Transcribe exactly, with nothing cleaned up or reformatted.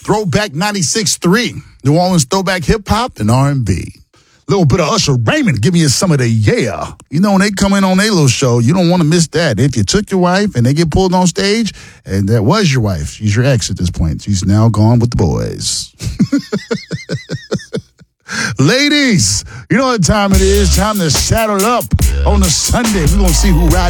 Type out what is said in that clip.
Throwback ninety-six point three. New Orleans throwback hip-hop and R and B. Little bit of Usher Raymond giving you some of the yeah. You know, when they come in on their little show, you don't want to miss that. If you took your wife and they get pulled on stage, and that was your wife, she's your ex at this point. She's now gone with the boys. Ladies, you know what time it is. Time to saddle up on a Sunday. We're going to see who rides